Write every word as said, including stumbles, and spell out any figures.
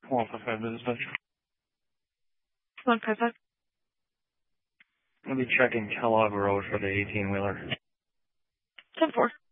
one five five business dispatch. one five five. I'll be checking Kellogg Road for the eighteen-wheeler. ten four.